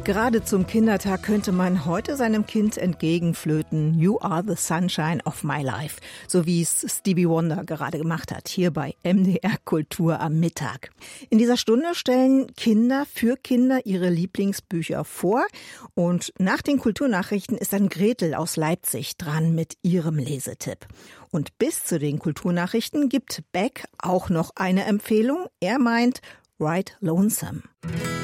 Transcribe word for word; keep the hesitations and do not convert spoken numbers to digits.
Gerade zum Kindertag könnte man heute seinem Kind entgegenflöten You are the sunshine of my life, so wie es Stevie Wonder gerade gemacht hat, hier bei M D R Kultur am Mittag. In dieser Stunde stellen Kinder für Kinder ihre Lieblingsbücher vor und nach den Kulturnachrichten ist dann Gretel aus Leipzig dran mit ihrem Lesetipp. Und bis zu den Kulturnachrichten gibt Beck auch noch eine Empfehlung. Er meint Ride Lonesome.